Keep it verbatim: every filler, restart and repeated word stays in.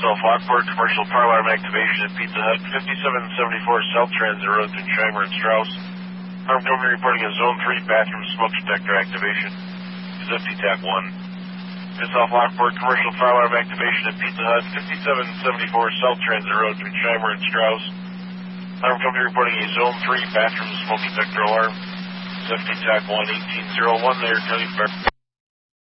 off Lockport, commercial fire alarm activation at Pizza Hut, fifty-seven seventy-four South Transit Road to Scheimer and Strauss. Alarm company reporting a Zone three bathroom smoke detector activation. Is F T T A C one. Piss off Lockport, commercial fire alarm activation at Pizza Hut, fifty-seven seventy-four South Transit Road to Scheimer and Strauss. Alarm company reporting a Zone three bathroom smoke detector alarm. Is F T T A C one eighteen oh one there, County Fire.